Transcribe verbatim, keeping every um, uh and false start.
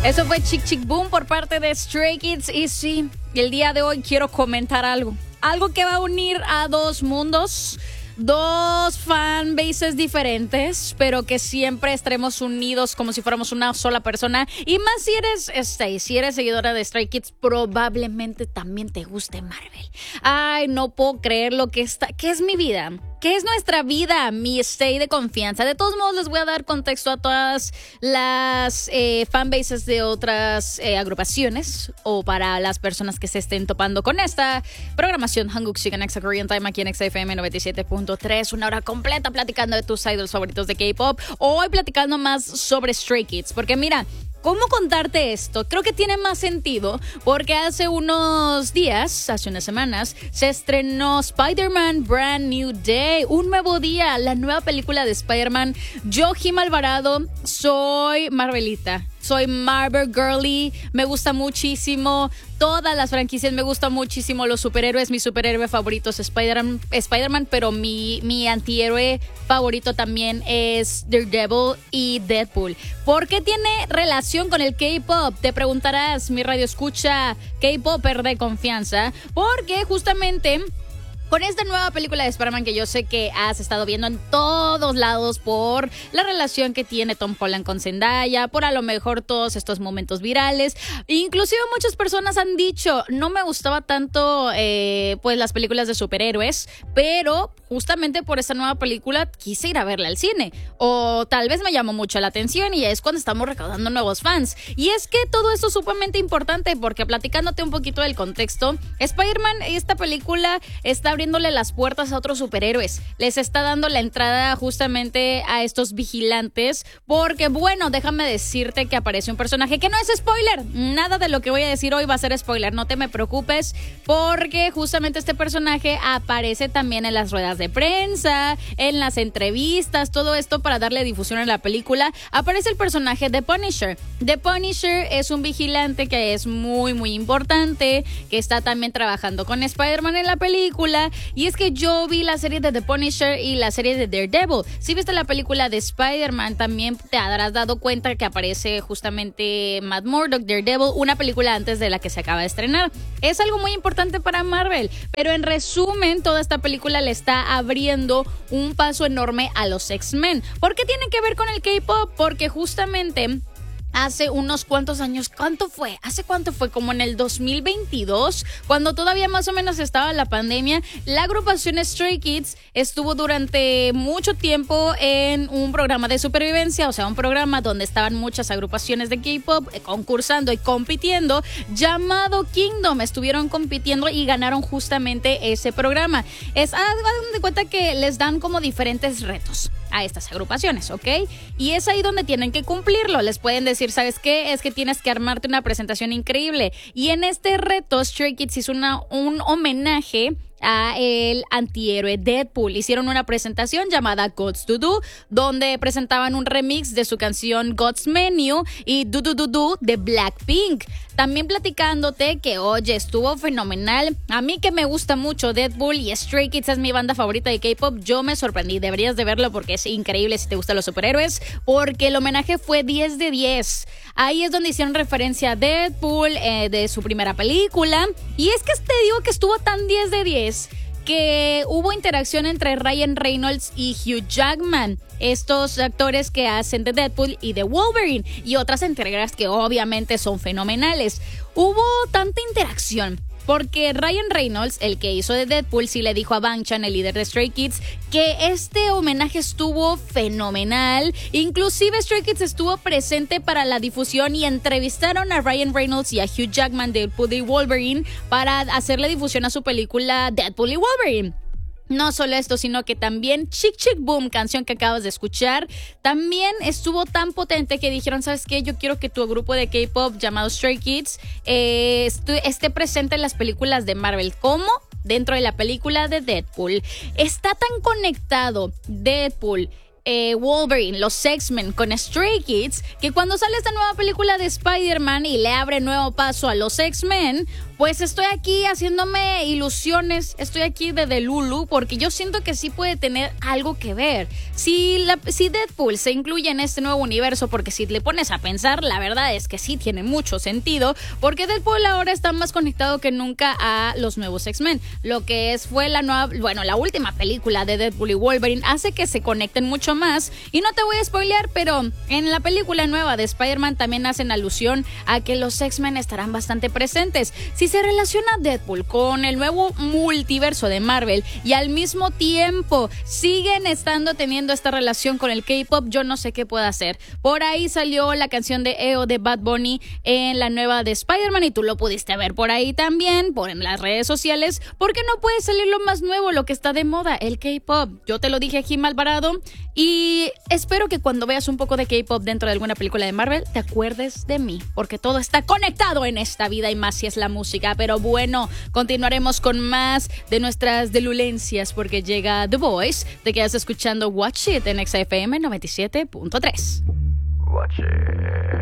Eso fue Chick Chick Boom por parte de Stray Kids. Y sí, el día de hoy quiero comentar algo. Algo que va a unir a dos mundos, dos fanbases diferentes, pero que siempre estaremos unidos como si fuéramos una sola persona. Y más si eres Stay, si eres seguidora de Stray Kids, probablemente también te guste Marvel. Ay, no puedo creer lo que está, que es mi vida. ¿Qué es nuestra vida? Mi stay de confianza. De todos modos, les voy a dar contexto a todas las eh, fanbases de otras eh, agrupaciones o para las personas que se estén topando con esta programación Hanguk Chicken X Korean Time aquí en X F M noventa y siete punto tres. Una hora completa platicando de tus idols favoritos de K-pop. Hoy platicando más sobre Stray Kids. Porque mira, ¿cómo contarte esto? Creo que tiene más sentido porque hace unos días, hace unas semanas, se estrenó Spider-Man Brand New Day, un nuevo día, la nueva película de Spider-Man. Yo, Jim Alvarado, soy Marvelita. Soy Marvel Girly, me gusta muchísimo todas las franquicias, me gustan muchísimo los superhéroes. Mi superhéroe favorito es Spider-Man, Spider-Man, pero mi, mi antihéroe favorito también es Daredevil y Deadpool. ¿Por qué tiene relación con el K-pop? Te preguntarás, mi radio escucha K-popper de confianza, porque justamente con esta nueva película de Spider-Man que yo sé que has estado viendo en todos lados por la relación que tiene Tom Holland con Zendaya, por a lo mejor todos estos momentos virales. Inclusive muchas personas han dicho, no me gustaba tanto eh, pues las películas de superhéroes, pero justamente por esta nueva película quise ir a verla al cine. O tal vez me llamó mucho la atención y es cuando estamos recaudando nuevos fans. Y es que todo esto es sumamente importante porque platicándote un poquito del contexto, Spider-Man, esta película está abriéndole las puertas a otros superhéroes. Les está dando la entrada justamente a estos vigilantes porque, bueno, déjame decirte que aparece un personaje que no es spoiler. Nada de lo que voy a decir hoy va a ser spoiler, no te me preocupes, porque justamente este personaje aparece también en las ruedas de prensa, en las entrevistas, todo esto para darle difusión a la película. Aparece el personaje de Punisher. The Punisher es un vigilante que es muy, muy importante, que está también trabajando con Spider-Man en la película. Y es que yo vi la serie de The Punisher y la serie de Daredevil. Si viste la película de Spider-Man, también te habrás dado cuenta que aparece justamente Matt Murdock, Daredevil, una película antes de la que se acaba de estrenar. Es algo muy importante para Marvel, pero en resumen, toda esta película le está abriendo un paso enorme a los X-Men. ¿Por qué tiene que ver con el K-pop? Porque justamente hace unos cuantos años, ¿cuánto fue? ¿Hace cuánto fue? Como en el dos mil veintidós, cuando todavía más o menos estaba la pandemia, la agrupación Stray Kids estuvo durante mucho tiempo en un programa de supervivencia, o sea, un programa donde estaban muchas agrupaciones de K-pop concursando y compitiendo, llamado Kingdom. Estuvieron compitiendo y ganaron justamente ese programa. Es, hagan de cuenta que les dan como diferentes retos a estas agrupaciones, ¿ok? Y es ahí donde tienen que cumplirlo. Les pueden decir, ¿sabes qué? Es que tienes que armarte una presentación increíble. Y en este reto, Stray Kids hizo una, un homenaje a el antihéroe Deadpool. Hicieron una presentación llamada Gods to Do, donde presentaban un remix de su canción God's Menu y Do Do Do Do de Blackpink. También platicándote que, oye, estuvo fenomenal. A mí que me gusta mucho Deadpool y Stray Kids es mi banda favorita de K-pop, yo me sorprendí. Deberías de verlo porque es increíble si te gustan los superhéroes, porque el homenaje fue diez de diez. Ahí es donde hicieron referencia a Deadpool, eh, de su primera película. Y es que te digo que estuvo tan diez de diez que hubo interacción entre Ryan Reynolds y Hugh Jackman, estos actores que hacen de Deadpool y de Wolverine, y otras entregas que obviamente son fenomenales. Hubo tanta interacción porque Ryan Reynolds, el que hizo de Deadpool, sí le dijo a Bang Chan, el líder de Stray Kids, que este homenaje estuvo fenomenal. Inclusive Stray Kids estuvo presente para la difusión y entrevistaron a Ryan Reynolds y a Hugh Jackman de Deadpool y Wolverine para hacerle difusión a su película Deadpool y Wolverine. No solo esto, sino que también Chick Chick Boom, canción que acabas de escuchar, también estuvo tan potente que dijeron, ¿sabes qué? Yo quiero que tu grupo de K-pop llamado Stray Kids eh, esté presente en las películas de Marvel. ¿Cómo? Dentro de la película de Deadpool. Está tan conectado Deadpool eh, Wolverine, los X-Men con Stray Kids, que cuando sale esta nueva película de Spider-Man y le abre nuevo paso a los X-Men, pues estoy aquí haciéndome ilusiones, estoy aquí de Delulu, porque yo siento que sí puede tener algo que ver. Si, la, si Deadpool se incluye en este nuevo universo, porque si le pones a pensar, la verdad es que sí tiene mucho sentido, porque Deadpool ahora está más conectado que nunca a los nuevos X-Men. Lo que es fue la nueva, bueno, la última película de Deadpool y Wolverine hace que se conecten mucho más. Y no te voy a spoilear, pero en la película nueva de Spider-Man también hacen alusión a que los X-Men estarán bastante presentes. Si se relaciona Deadpool con el nuevo multiverso de Marvel y al mismo tiempo siguen estando teniendo esta relación con el K-pop, yo no sé qué pueda hacer. Por ahí salió la canción de E O de Bad Bunny en la nueva de Spider-Man y tú lo pudiste ver por ahí también, por en las redes sociales. ¿Por qué no puede salir lo más nuevo, lo que está de moda, el K-pop? Yo te lo dije aquí, Malvarado, y espero que cuando veas un poco de K-pop dentro de alguna película de Marvel te acuerdes de mí, porque todo está conectado en esta vida y más si es la música. Pero bueno, continuaremos con más de nuestras delulencias porque llega The Voice. Te quedas escuchando Watch It en X F M noventa y siete punto tres. Watch It.